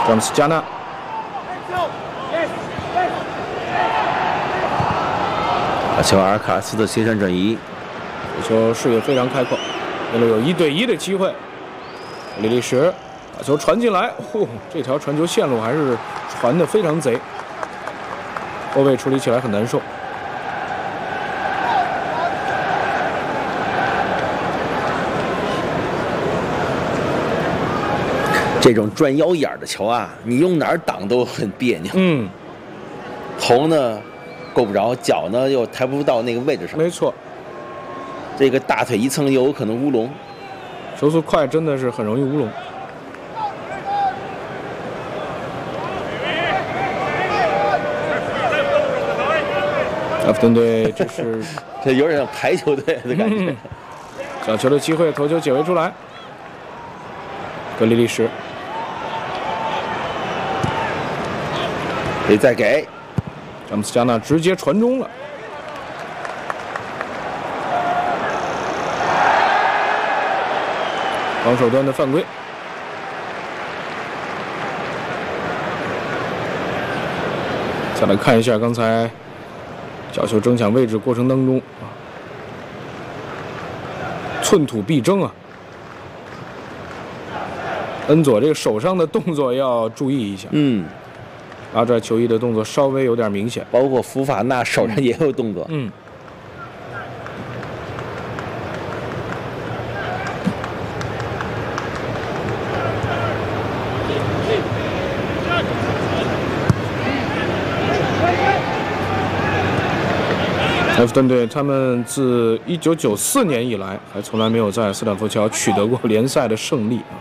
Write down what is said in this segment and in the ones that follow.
詹姆斯加纳。 把球阿尔卡斯的斜传转移， 这球视野非常开阔，那里有1对1的机会。里利什把球传进来，这条传球线路还是传得非常贼，后卫处理起来很难受。 这种转腰眼的球啊，你用哪儿挡都很别扭。头呢够不着，脚呢又抬不到那个位置上。 没错， 这个大腿一蹭又有可能乌龙。 球速快真的是很容易乌龙。埃弗顿队这是这有点像排球队的感觉。 小球的机会，头球解围出来，格里利什可以再给詹姆斯加纳直接传中了。防守端的犯规。再来看一下刚才角球争抢位置过程当中寸土必争啊！恩佐这个手上的动作要注意一下。拉拽球衣的动作稍微有点明显， 包括福法纳手上也有动作。 埃弗顿队他们自1994年以来，还从来没有在斯坦福桥取得过联赛的胜利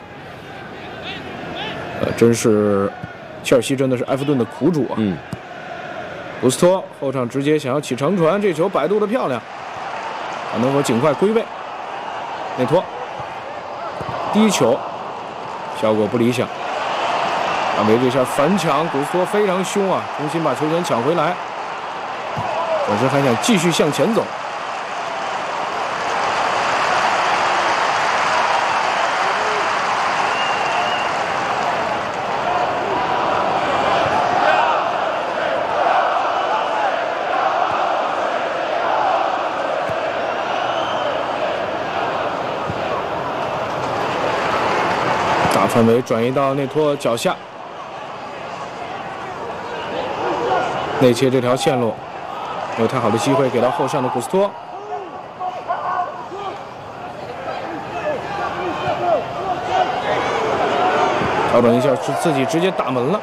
真是切尔西真的是埃弗顿的苦主啊。古斯托后场直接想要起长传，这球摆渡的漂亮，能否尽快归位？内托低球，效果不理想。围这下反抢，古斯托非常凶啊，重新把球权抢回来。转身还想继续向前走，大范围转移到内托脚下，内切这条线路。没有太好的机会给到后上的古斯托，调整一下，是自己直接打门了。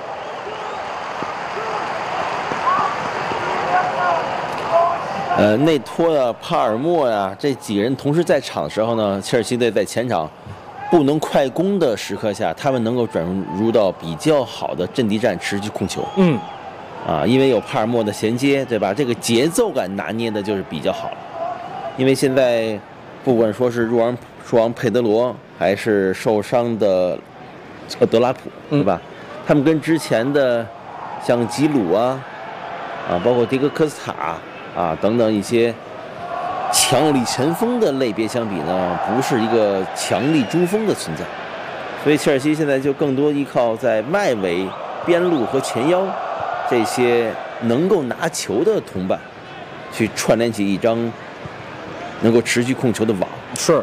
内托呀、帕尔默呀这几人同时在场的时候呢，切尔西队在前场不能快攻的时刻下，他们能够转入到比较好的阵地战，持续控球。因为有帕尔默的衔接，对吧？这个节奏感拿捏的就是比较好。因为现在不管说是入王佩德罗，还是受伤的德拉普，对吧？他们跟之前的像吉鲁包括迪戈科斯塔等等一些强力前锋的类别相比呢，不是一个强力中锋的存在。所以切尔西现在就更多依靠在外围、边路和前腰这些能够拿球的同伴，去串联起一张能够持续控球的网。 是。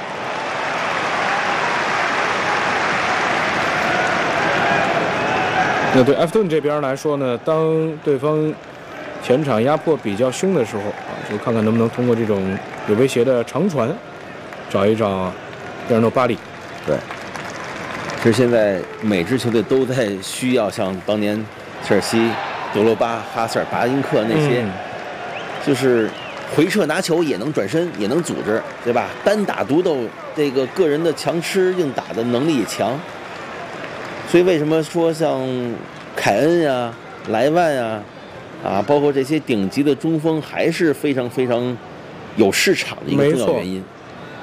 那对埃弗顿这边来说呢，当对方前场压迫比较凶的时候就看看能不能通过这种有威胁的长传，找一找贝尔诺巴里。 对，其实现在每支球队都在需要像当年切尔西、德罗巴、哈塞尔、巴因克那些，就是回撤拿球也能转身，也能组织，对吧？单打独斗，这个个人的强吃硬打的能力也强。所以为什么说像凯恩呀、莱万呀，包括这些顶级的中锋，还是非常非常有市场的一个重要原因。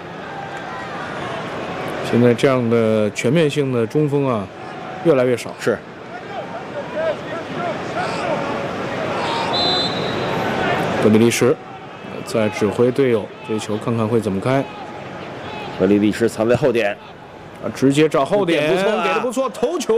现在这样的全面性的中锋越来越少。 是。 格里利什在指挥队友，这球看看会怎么开。 格里利什藏在后点， 直接找后点， 不错， 给的不错，头球。